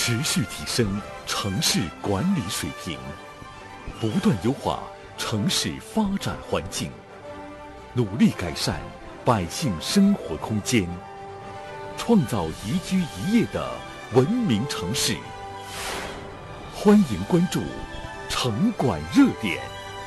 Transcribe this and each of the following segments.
持续提升城市管理水平，不断优化城市发展环境，努力改善百姓生活空间，创造宜居宜业的文明城市。欢迎关注城管热点。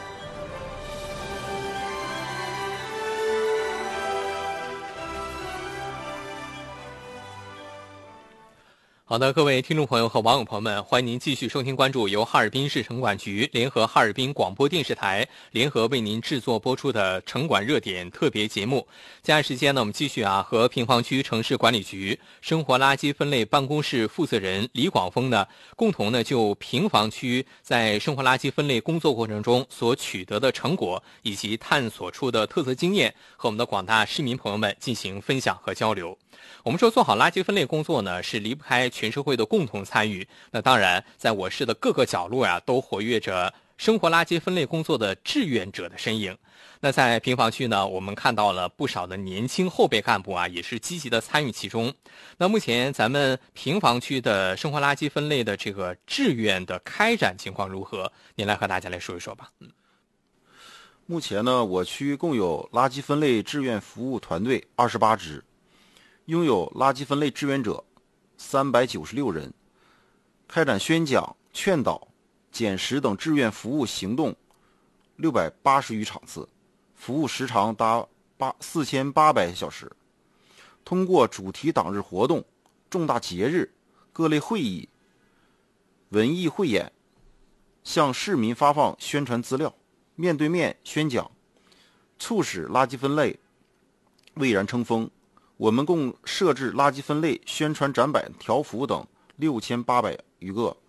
好的，各位听众朋友和网友朋友们，欢迎您继续收听关注由哈尔滨市城管局联合哈尔滨广播电视台联合为您制作播出的城管热点特别节目。接下来时间呢，我们继续和平房区城市管理局生活垃圾分类办公室负责人李广峰呢，共同呢就平房区在生活垃圾分类工作过程中所取得的成果以及探索出的特色经验，和我们的广大市民朋友们进行分享和交流。我们说做好垃圾分类工作呢，是离不开全社会的共同参与。那当然，在我市的各个角落都活跃着生活垃圾分类工作的志愿者的身影。那在平房区呢，我们看到了不少的年轻后备干部也是积极的参与其中。那目前咱们平房区的生活垃圾分类的这个志愿的开展情况如何？您来和大家来说一说吧。 目前呢，我区共有垃圾分类志愿服务团队28支。拥有垃圾分类志愿者396人，开展宣讲、劝导、捡拾等志愿服务行动680余场次，服务时长达4800小时。通过主题党日活动、重大节日、各类会议、文艺汇演，向市民发放宣传资料，面对面宣讲，促使垃圾分类蔚然成风。我们共设置垃圾分类宣传展板、条幅等6800余个，